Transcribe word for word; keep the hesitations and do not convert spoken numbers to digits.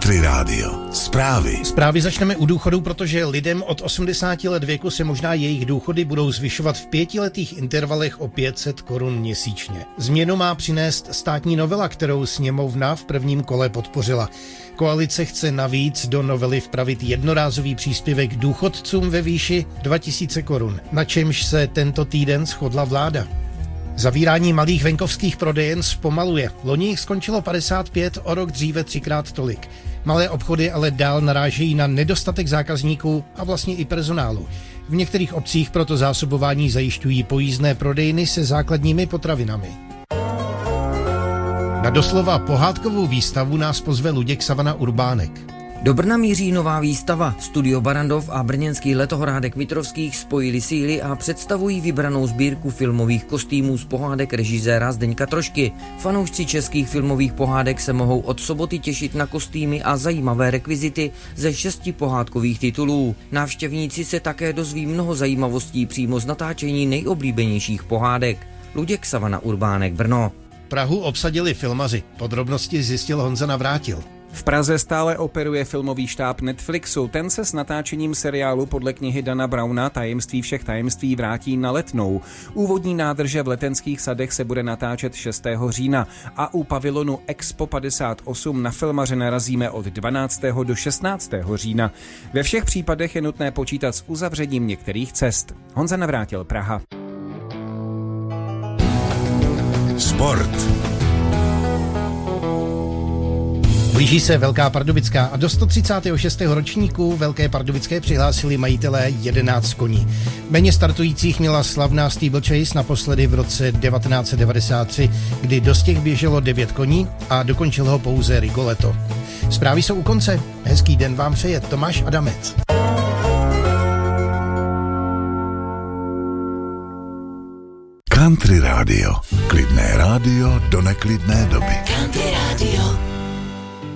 Country Radio. Zprávy. Zprávy začneme u důchodů, protože lidem od osmdesáti let věku se možná jejich důchody budou zvyšovat v pětiletých intervalech o pět set korun měsíčně. Změnu má přinést státní novela, kterou sněmovna v prvním kole podpořila. Koalice chce navíc do novely vpravit jednorázový příspěvek důchodcům ve výši dva tisíce korun, na čemž se tento týden shodla vláda. Zavírání malých venkovských prodejen zpomaluje. Loni jich skončilo padesát pět, o rok dříve třikrát tolik. Malé obchody ale dál narážejí na nedostatek zákazníků a vlastně i personálu. V některých obcích proto zásobování zajišťují pojízdné prodejny se základními potravinami. Na doslova pohádkovou výstavu nás pozve Luděk Savana Urbánek. Do Brna míří nová výstava. Studio Barrandov a brněnský letohrádek Mitrovských spojili síly a představují vybranou sbírku filmových kostýmů z pohádek režiséra Zdeňka Trošky. Fanoušci českých filmových pohádek se mohou od soboty těšit na kostýmy a zajímavé rekvizity ze šesti pohádkových titulů. Návštěvníci se také dozví mnoho zajímavostí přímo z natáčení nejoblíbenějších pohádek. Luděk Savana Urbánek, Brno. Prahu obsadili filmaři. Podrobnosti zjistil Honza Navrátil. V Praze stále operuje filmový štáb Netflixu. Ten se s natáčením seriálu podle knihy Dana Browna Tajemství všech tajemství vrátí na Letnou. Úvodní nádrže v Letenských sadech se bude natáčet šestého října a u pavilonu Expo padesát osm na filmaře narazíme od dvanáctého do šestnáctého října. Ve všech případech je nutné počítat s uzavřením některých cest. Honza Navrátil, Praha. Sport. Blíží se Velká Pardubická a do sto třicátého šestého ročníku Velké Pardubické přihlásili majitelé jedenáct koní. Méně startujících měla slavná Steeplechase naposledy v roce devatenáct set devadesát tři, kdy do stěh běželo devět koní a dokončil ho pouze Rigoletto. Zprávy jsou u konce. Hezký den vám přeje Tomáš Adamec. Country Radio. Klidné rádio do neklidné doby. Country Radio.